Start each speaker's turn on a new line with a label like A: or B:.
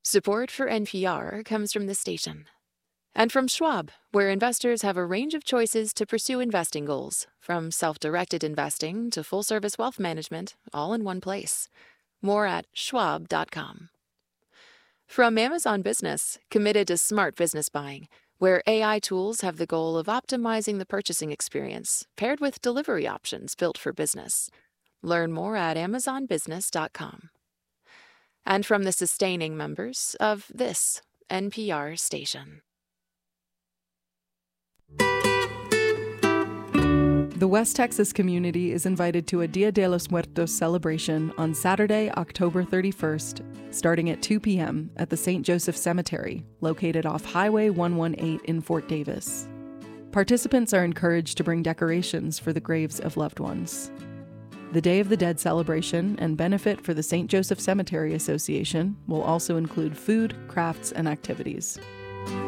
A: Support for NPR comes from the station. And from Schwab, where investors have a range of choices to pursue investing goals, from self-directed investing to full-service wealth management, all in one place. More at schwab.com. From Amazon Business, committed to smart business buying, where AI tools have the goal of optimizing the purchasing experience, paired with delivery options built for business. Learn more at amazonbusiness.com. And from the sustaining members of this NPR station.
B: The West Texas community is invited to a Dia de los Muertos celebration on Saturday, October 31st, starting at 2 p.m. at the St. Joseph Cemetery, located off Highway 118 in Fort Davis. Participants are encouraged to bring decorations for the graves of loved ones. The Day of the Dead celebration and benefit for the St. Joseph Cemetery Association will also include food, crafts, and activities.